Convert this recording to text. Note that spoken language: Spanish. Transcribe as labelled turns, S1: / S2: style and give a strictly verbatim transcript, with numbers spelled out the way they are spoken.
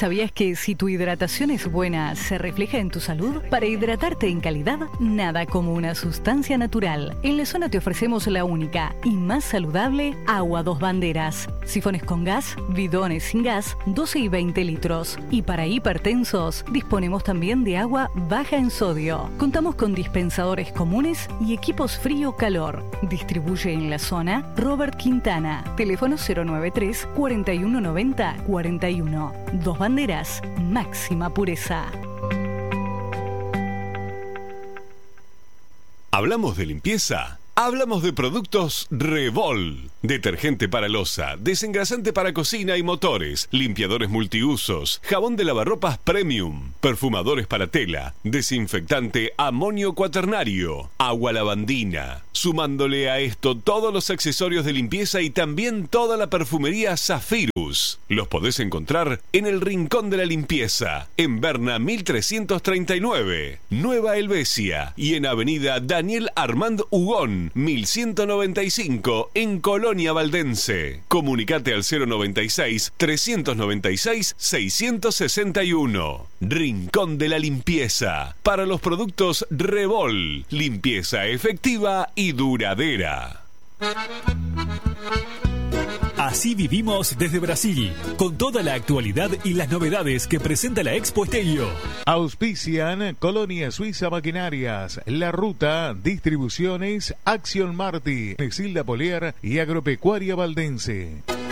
S1: ¿Sabías que si tu hidratación es buena, se refleja en tu salud? Para hidratarte en calidad, nada como una sustancia natural. En la zona te ofrecemos la única y más saludable Agua Dos Banderas. Sifones con gas, bidones sin gas, doce y veinte litros. Y para hipertensos, disponemos también de agua baja en sodio. Contamos con dispensadores comunes y equipos frío-calor. Distribuye en la zona Robert Quintana. Teléfono cero noventa y tres, cuarenta y uno noventa, cuarenta y uno. Dos Banderas, máxima pureza.
S2: ¿Hablamos de limpieza? Hablamos de productos Revol. Detergente para loza, desengrasante para cocina y motores, limpiadores multiusos, jabón de lavarropas premium, perfumadores para tela, desinfectante amonio cuaternario, agua lavandina. Sumándole a esto todos los accesorios de limpieza y también toda la perfumería Zafirus. Los podés encontrar en el Rincón de la Limpieza, en Berna mil trescientos treinta y nueve, Nueva Helvecia, y en Avenida Daniel Armand Hugón, mil ciento noventa y cinco, en Colonia Valdense. Comunicate al cero noventa y seis, trescientos noventa y seis, seiscientos sesenta y uno. Rincón de la Limpieza, para los productos Revol, limpieza efectiva y duradera.
S3: Así vivimos desde Brasil, con toda la actualidad y las novedades que presenta la Expo Esterio.
S4: Auspician Colonia Suiza Maquinarias, La Ruta, Distribuciones, Acción Marti, Silda Polier y Agropecuaria Valdense.